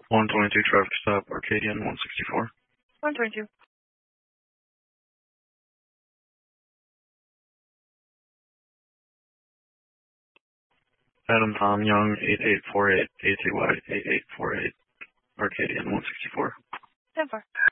122 traffic stop, Arcadian 164. 122. Adam Tom Young 8848 ATY 8848, Arcadian 164. 10-4.